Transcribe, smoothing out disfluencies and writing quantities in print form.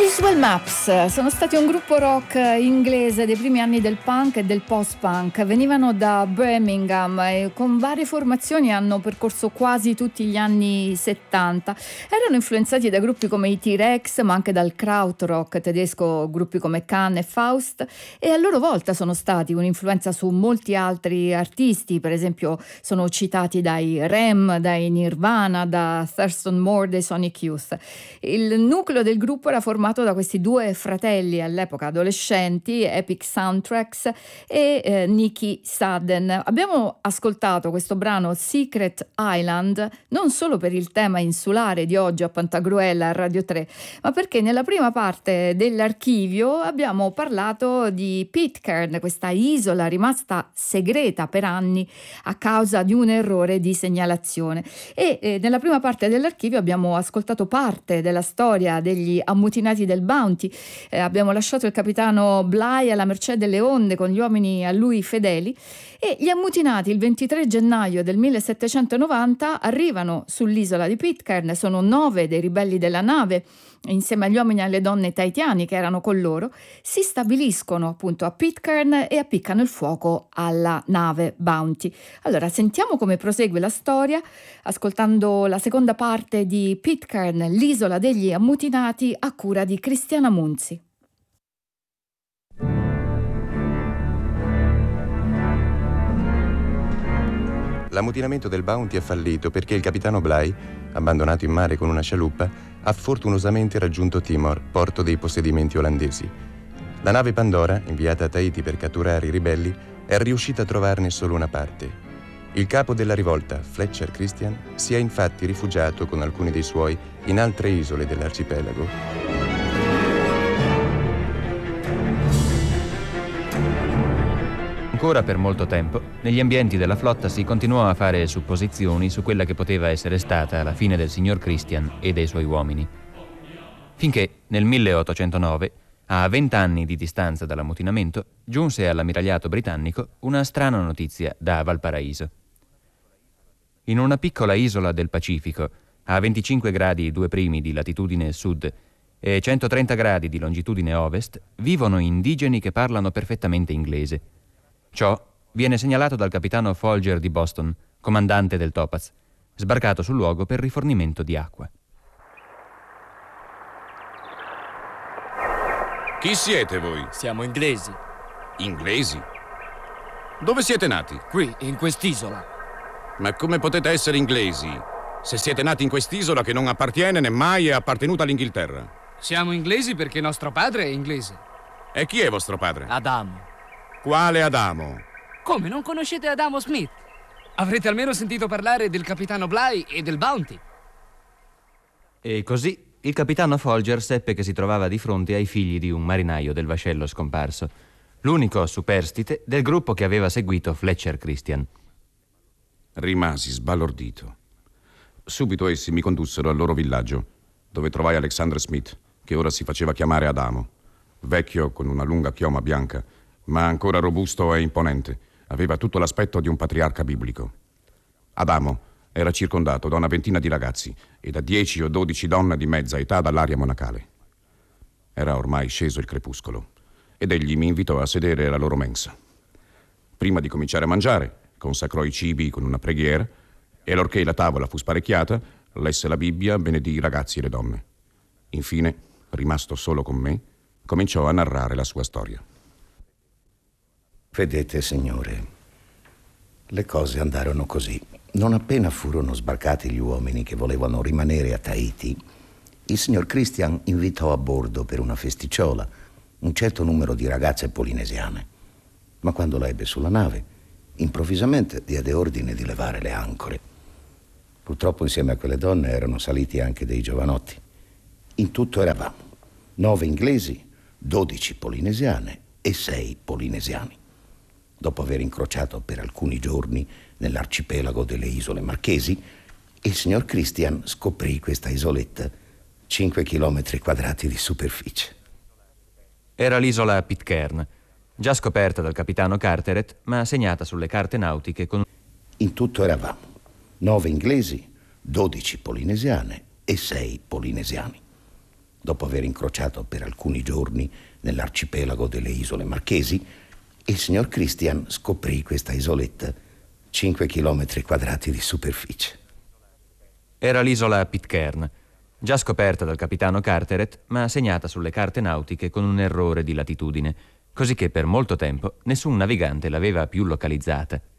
Swell Maps sono stati un gruppo rock inglese dei primi anni del punk e del post-punk. Venivano da Birmingham e con varie formazioni hanno percorso quasi tutti gli anni 70. Erano influenzati da gruppi come i T-Rex, ma anche dal krautrock tedesco, gruppi come Can e Faust, e a loro volta sono stati un'influenza su molti altri artisti. Per esempio sono citati dai Rem, dai Nirvana, da Thurston Moore, dei Sonic Youth. Il nucleo del gruppo era formato da questi due fratelli all'epoca adolescenti, Epic Soundtracks e Nicky Sudden. Abbiamo ascoltato questo brano Secret Island non solo per il tema insulare di oggi a Pantagruela a Radio 3, ma perché nella prima parte dell'archivio abbiamo parlato di Pitcairn, questa isola rimasta segreta per anni a causa di un errore di segnalazione, e nella prima parte dell'archivio abbiamo ascoltato parte della storia degli ammutinati del Bounty. Abbiamo lasciato il capitano Bligh alla mercé delle onde con gli uomini a lui fedeli, e gli ammutinati il 23 gennaio del 1790 arrivano sull'isola di Pitcairn. Sono 9 dei ribelli della nave insieme agli uomini e alle donne tahitiani che erano con loro, si stabiliscono appunto a Pitcairn e appiccano il fuoco alla nave Bounty. Allora sentiamo come prosegue la storia ascoltando la seconda parte di Pitcairn, l'isola degli ammutinati, a cura di Cristiana Munzi. L'ammutinamento del Bounty è fallito perché il capitano Bligh, abbandonato in mare con una scialuppa, ha fortunosamente raggiunto Timor, porto dei possedimenti olandesi. La nave Pandora, inviata a Tahiti per catturare i ribelli, è riuscita a trovarne solo una parte. Il capo della rivolta, Fletcher Christian, si è infatti rifugiato con alcuni dei suoi in altre isole dell'arcipelago. Ancora per molto tempo, negli ambienti della flotta si continuò a fare supposizioni su quella che poteva essere stata la fine del signor Christian e dei suoi uomini. Finché, nel 1809, a 20 anni di distanza dall'ammutinamento, giunse all'ammiragliato britannico una strana notizia da Valparaíso. In una piccola isola del Pacifico, a 25 gradi 2 primi di latitudine sud e 130 gradi di longitudine ovest, vivono indigeni che parlano perfettamente inglese. Ciò viene segnalato dal capitano Folger di Boston, comandante del Topaz, sbarcato sul luogo per rifornimento di acqua. Chi siete voi? Siamo inglesi. Inglesi? Dove siete nati? Qui, in quest'isola. Ma come potete essere inglesi se siete nati in quest'isola che non appartiene né mai è appartenuta all'Inghilterra? Siamo inglesi perché nostro padre è inglese. E chi è vostro padre? Adamo. Quale Adamo? Come, non conoscete Adamo Smith? Avrete almeno sentito parlare del capitano Bligh e del Bounty. E così il capitano Folger seppe che si trovava di fronte ai figli di un marinaio del vascello scomparso, l'unico superstite del gruppo che aveva seguito Fletcher Christian. Rimasi sbalordito. Subito essi mi condussero al loro villaggio, dove trovai Alexander Smith, che ora si faceva chiamare Adamo, vecchio con una lunga chioma bianca, ma ancora robusto e imponente. Aveva tutto l'aspetto di un patriarca biblico. Adamo era circondato da una ventina di ragazzi e da 10 o 12 donne di mezza età dall'aria monacale. Era ormai sceso il crepuscolo ed egli mi invitò a sedere alla loro mensa. Prima di cominciare a mangiare, consacrò i cibi con una preghiera e, allorché la tavola fu sparecchiata, lesse la Bibbia, benedì i ragazzi e le donne. Infine, rimasto solo con me, cominciò a narrare la sua storia. Vedete, signore, le cose andarono così. Non appena furono sbarcati gli uomini che volevano rimanere a Tahiti, il signor Christian invitò a bordo per una festicciola un certo numero di ragazze polinesiane. Ma quando la ebbe sulla nave, improvvisamente diede ordine di levare le ancore. Purtroppo insieme a quelle donne erano saliti anche dei giovanotti. In tutto eravamo 9 inglesi, 12 polinesiane e 6 polinesiani. Dopo aver incrociato per alcuni giorni nell'arcipelago delle isole Marchesi, il signor Christian scoprì questa isoletta, 5 chilometri quadrati di superficie. Era l'isola Pitcairn, già scoperta dal capitano Carteret, ma segnata sulle carte nautiche con... In tutto eravamo 9 inglesi, 12 polinesiane e 6 polinesiani. dopo aver incrociato per alcuni giorni nell'arcipelago delle isole Marchesi, il signor Christian scoprì questa isoletta, 5 chilometri quadrati di superficie. Era l'isola Pitcairn, già scoperta dal capitano Carteret, ma segnata sulle carte nautiche con un errore di latitudine, così che per molto tempo nessun navigante l'aveva più localizzata.